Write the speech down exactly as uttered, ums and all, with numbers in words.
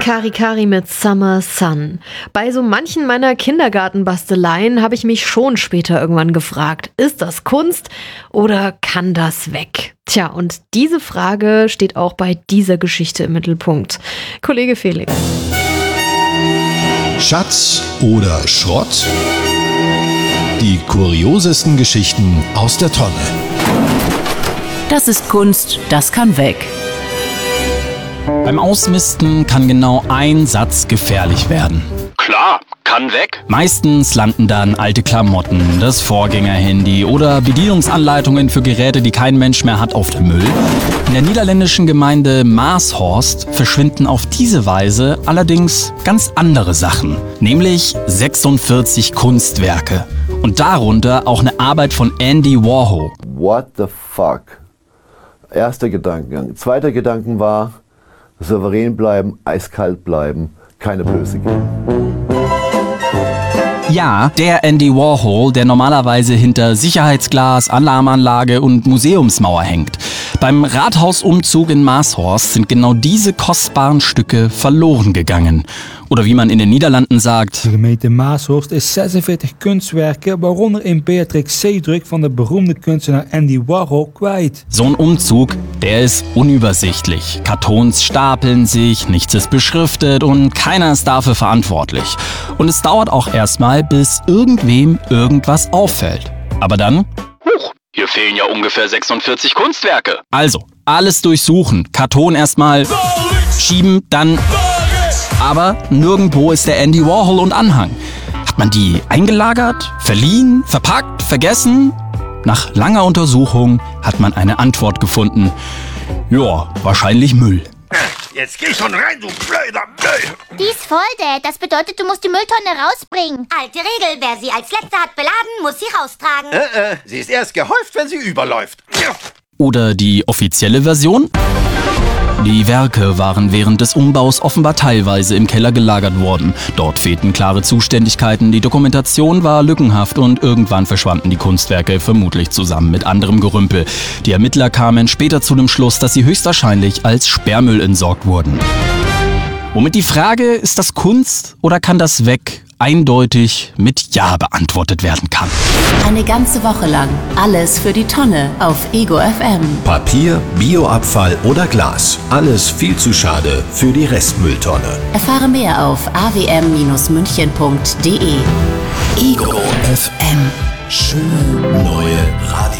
Kari Kari mit Summer Sun. Bei so manchen meiner Kindergartenbasteleien habe ich mich schon später irgendwann gefragt, ist das Kunst oder kann das weg? Tja, und diese Frage steht auch bei dieser Geschichte im Mittelpunkt. Kollege Felix. Schatz oder Schrott? Die kuriosesten Geschichten aus der Tonne. Das ist Kunst, das kann weg. Beim Ausmisten kann genau ein Satz gefährlich werden. Klar, kann weg. Meistens landen dann alte Klamotten, das Vorgängerhandy oder Bedienungsanleitungen für Geräte, die kein Mensch mehr hat, auf dem Müll. In der niederländischen Gemeinde Maashorst verschwinden auf diese Weise allerdings ganz andere Sachen, nämlich sechsundvierzig Kunstwerke. Und darunter auch eine Arbeit von Andy Warhol. What the fuck? Erster Gedankengang. Zweiter Gedanken war, souverän bleiben, eiskalt bleiben, keine Blöße geben. Ja, der Andy Warhol, der normalerweise hinter Sicherheitsglas, Alarmanlage und Museumsmauer hängt. Beim Rathausumzug in Maashorst sind genau diese kostbaren Stücke verloren gegangen. Oder wie man in den Niederlanden sagt: De gemeente Maashorst is zesenveertig kunstwerken, waaronder een Beatrix Zeedruk van de beroemde kunstenaar Andy Warhol, kwijt. So ein Umzug, der ist unübersichtlich. Kartons stapeln sich, nichts ist beschriftet und keiner ist dafür verantwortlich. Und es dauert auch erstmal, bis irgendwem irgendwas auffällt. Aber dann... Huch, hier fehlen ja ungefähr sechsundvierzig Kunstwerke. Also, alles durchsuchen, Karton erstmal schieben, dann... Aber nirgendwo ist der Andy Warhol und Anhang. Hat man die eingelagert, verliehen, verpackt, vergessen? Nach langer Untersuchung hat man eine Antwort gefunden. Ja, wahrscheinlich Müll. Jetzt geh schon rein, du blöder Müll! Die ist voll, Dad. Das bedeutet, du musst die Mülltonne rausbringen. Alte Regel, wer sie als Letzter hat beladen, muss sie raustragen. Äh, äh, sie ist erst gehäuft, wenn sie überläuft. Oder die offizielle Version? Die Werke waren während des Umbaus offenbar teilweise im Keller gelagert worden. Dort fehlten klare Zuständigkeiten, die Dokumentation war lückenhaft und irgendwann verschwanden die Kunstwerke vermutlich zusammen mit anderem Gerümpel. Die Ermittler kamen später zu dem Schluss, dass sie höchstwahrscheinlich als Sperrmüll entsorgt wurden. Womit die Frage, ist das Kunst oder kann das weg, eindeutig mit Ja beantwortet werden kann. Eine ganze Woche lang alles für die Tonne auf Ego F M. Papier, Bioabfall oder Glas. Alles viel zu schade für die Restmülltonne. Erfahre mehr auf a w m Bindestrich münchen punkt d e. Ego F M. Schöne neue Radio.